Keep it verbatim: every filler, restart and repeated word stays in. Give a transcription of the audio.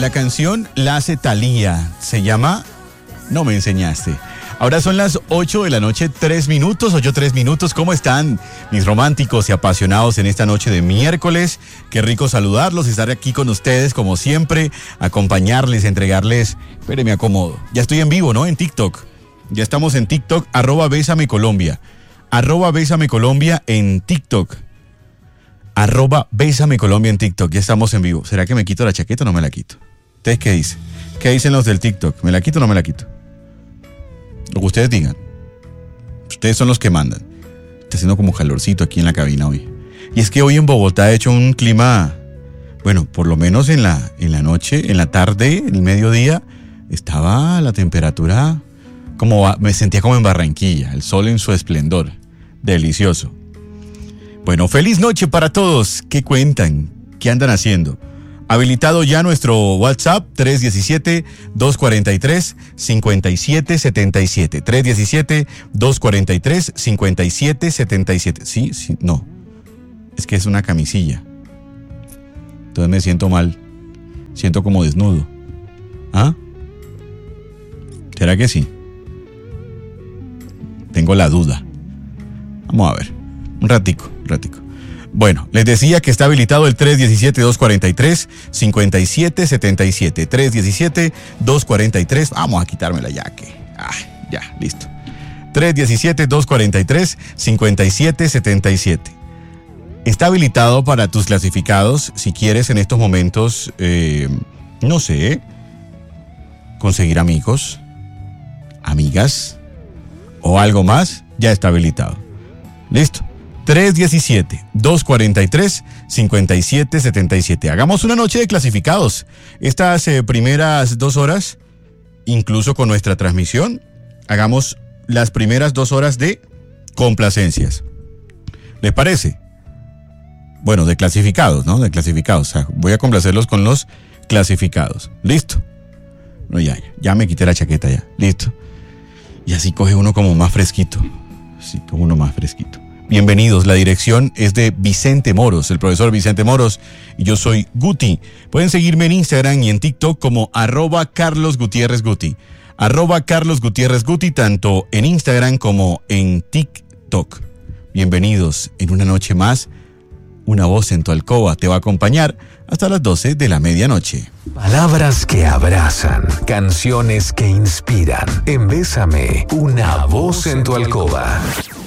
la canción la hace Thalía. Se llama No me enseñaste. Ahora son las ocho de la noche, tres minutos, ocho, tres minutos. ¿Cómo están mis románticos y apasionados en esta noche de miércoles? Qué rico saludarlos, estar aquí con ustedes como siempre, acompañarles, entregarles... Espere, me acomodo. Ya estoy en vivo, ¿no? En TikTok. Ya estamos en TikTok, arroba Bésame Colombia. Arroba Bésame Colombia en TikTok. Arroba Bésame Colombia en TikTok. Ya estamos en vivo. ¿Será que me quito la chaqueta o no me la quito? ¿Ustedes qué dicen? ¿Qué dicen los del TikTok? ¿Me la quito o no me la quito? Lo que ustedes digan. Ustedes son los que mandan. Está haciendo como calorcito aquí en la cabina hoy. Y es que hoy en Bogotá ha hecho un clima, bueno, por lo menos en la, en la noche, en la tarde, en el mediodía, estaba la temperatura como, me sentía como en Barranquilla, el sol en su esplendor. Delicioso. Bueno, feliz noche para todos. ¿Qué cuentan? ¿Qué andan haciendo? Habilitado ya nuestro WhatsApp tres uno siete, dos cuatro tres, cinco siete siete siete. tres uno siete, dos cuatro tres, cinco siete siete siete. Sí, sí, no. Es que es una camisilla. Entonces me siento mal. Siento como desnudo. ¿Ah? ¿Será que sí? Tengo la duda. Vamos a ver. Un ratico, un ratico. Bueno, les decía que está habilitado el tres uno siete, dos cuatro tres, cinco siete siete siete. tres uno siete, dos cuatro tres. Vamos a quitármela ya que... Ah, ya, listo. tres uno siete, dos cuatro tres, cinco siete siete siete. Está habilitado para tus clasificados si quieres en estos momentos, eh, no sé, conseguir amigos, amigas o algo más, ya está habilitado. Listo. tres uno siete, dos cuatro tres, cinco siete siete siete. Hagamos una noche de clasificados. Estas eh, primeras dos horas, incluso con nuestra transmisión, hagamos las primeras dos horas de complacencias. ¿Les parece? Bueno, de clasificados, ¿no? De clasificados. O sea, voy a complacerlos con los clasificados. ¿Listo? No, ya, ya, ya me quité la chaqueta ya. Listo. Y así coge uno como más fresquito. Sí, como uno más fresquito. Bienvenidos, la dirección es de Vicente Moros, el profesor Vicente Moros, y yo soy Guti. Pueden seguirme en Instagram y en TikTok como arroba Carlos Gutiérrez Guti. Arroba Carlos Gutiérrez Guti, tanto en Instagram como en TikTok. Bienvenidos en una noche más. Una voz en tu alcoba te va a acompañar hasta las doce de la medianoche. Palabras que abrazan, canciones que inspiran. En Bésame, una voz en tu alcoba.